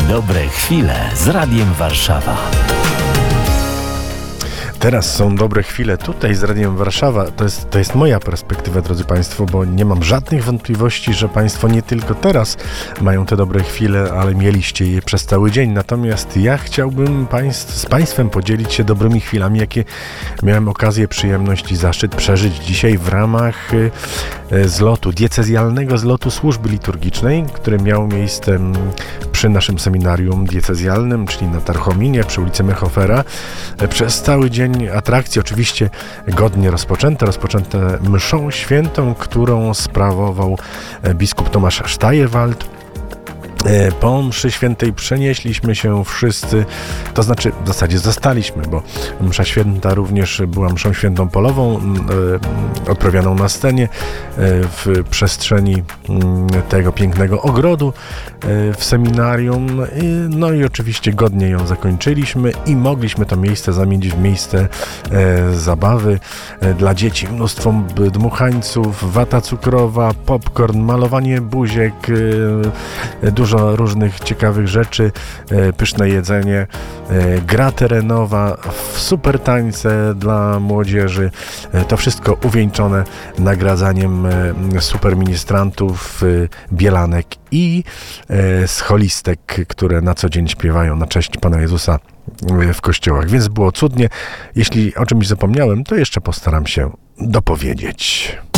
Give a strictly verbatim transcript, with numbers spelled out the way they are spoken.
Dobre chwile z Radiem Warszawa. Teraz są dobre chwile tutaj z Radiem Warszawa. To jest, to jest moja perspektywa, drodzy Państwo, bo nie mam żadnych wątpliwości, że Państwo nie tylko teraz mają te dobre chwile, ale mieliście je przez cały dzień. Natomiast ja chciałbym państw, z Państwem podzielić się dobrymi chwilami, jakie miałem okazję, przyjemność i zaszczyt przeżyć dzisiaj w ramach zlotu, diecezjalnego zlotu służby liturgicznej, który miał miejsce przy naszym seminarium diecezjalnym, czyli na Tarchominie, przy ulicy Mechofera. Przez cały dzień atrakcji, oczywiście godnie rozpoczęte, rozpoczęte mszą świętą, którą sprawował biskup Tomasz Steyerwald. Po mszy świętej przenieśliśmy się wszyscy, to znaczy w zasadzie zostaliśmy, bo msza święta również była mszą świętą polową, e, odprawianą na scenie e, w przestrzeni m, tego pięknego ogrodu e, w seminarium. E, no i oczywiście godnie ją zakończyliśmy i mogliśmy to miejsce zamienić w miejsce e, zabawy e, dla dzieci. Mnóstwo dmuchańców, wata cukrowa, popcorn, malowanie buziek, e, dużo różnych ciekawych rzeczy, e, pyszne jedzenie, e, gra terenowa, super tańce dla młodzieży. E, to wszystko uwieńczone nagradzaniem e, super ministrantów, e, bielanek i e, scholistek, które na co dzień śpiewają na cześć Pana Jezusa w kościołach. Więc było cudnie. Jeśli o czymś zapomniałem, to jeszcze postaram się dopowiedzieć.